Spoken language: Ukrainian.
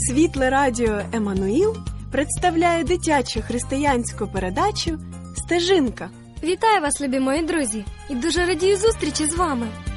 Світле радіо «Еммануїл» представляє дитячу християнську передачу «Стежинка». Вітаю вас, любі мої друзі, і дуже радію зустрічі з вами.